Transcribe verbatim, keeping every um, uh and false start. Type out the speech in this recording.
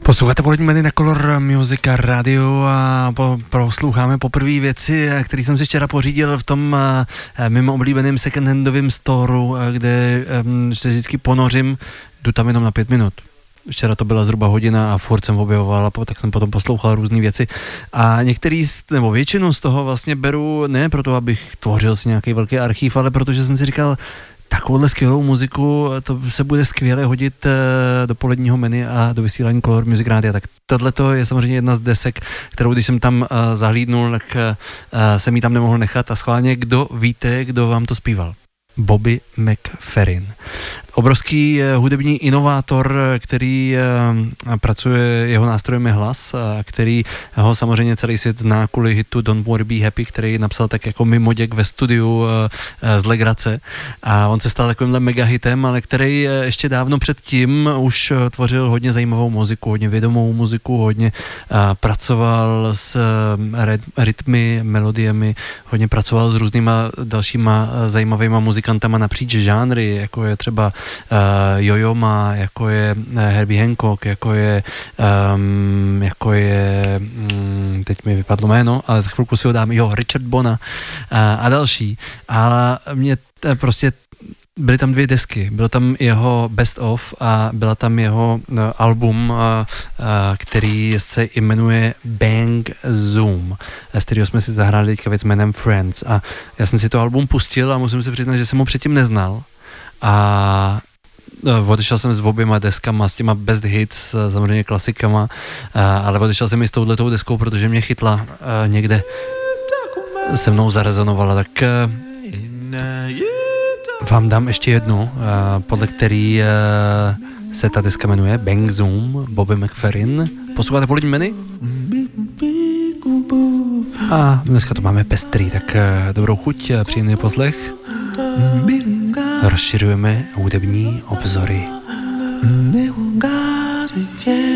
Posloucháte Polední meny na Color Music Radio a po, prosloucháme poprvé věci, které jsem si včera pořídil v tom uh, mimo oblíbeném second-handovém storu, kde um, se vždycky ponořím, jdu tam jenom na pět minut. Včera to byla zhruba hodina a furt jsem objevoval, tak jsem potom poslouchal různé věci a některý, nebo většinu z toho vlastně beru ne proto, abych tvořil si nějaký velký archív, ale protože jsem si říkal, takovouhle skvělou muziku, to se bude skvěle hodit do poledního menu a do vysílání Color Music Radio. Tak tohleto je samozřejmě jedna z desek, kterou když jsem tam zahlídnul, tak jsem ji tam nemohl nechat a schválně, kdo víte, kdo vám to zpíval? Bobby McFerrin. Obrovský hudební inovátor, který pracuje, jeho nástrojem je hlas, který ho samozřejmě celý svět zná kvůli hitu Don't Worry Be Happy, který napsal tak jako mimoděk ve studiu z legrace a on se stal takovýmhle mega hitem, ale který ještě dávno předtím už tvořil hodně zajímavou muziku, hodně vědomou muziku, hodně pracoval s rytmy, melodiemi, hodně pracoval s různýma dalšíma zajímavýma muzikantama napříč žánry, jako je třeba Uh, Yo-Yo Ma, jako je uh, Herbie Hancock, jako je um, jako je um, teď mi vypadlo jméno, ale za chvilku si ho dám, jo, Richard Bona uh, a další. Ale mě t- prostě byly tam dvě desky, bylo tam jeho Best Of a byla tam jeho uh, album, uh, uh, který se jmenuje Bang Zoom, z kterého jsme si zahráli teďka věc jménem Friends a já jsem si to album pustil a musím si přiznat, že jsem ho předtím neznal. A odešel jsem s oběma deskama, s těma best hits, samozřejmě klasikama, ale odešel jsem i s touhletou deskou, protože mě chytla někde, se mnou zarezonovala, tak vám dám ještě jednu, podle který se ta deska jmenuje Bang Zoom, Bobby McFerrin. Posloucháte Polední meny? A dneska to máme pestrý, tak dobrou chuť, příjemný poslech. Rozšiřujeme hudební obzory.